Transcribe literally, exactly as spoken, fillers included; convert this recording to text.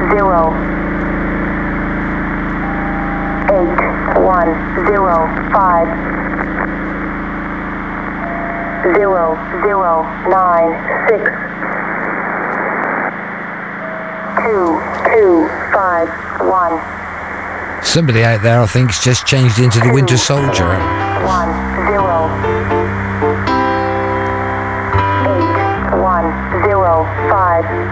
zero. Eight one zero five. Zero zero nine six. Two two five one. Somebody out there, I think, has just changed into the Winter Soldier. One zero. Eight one zero five.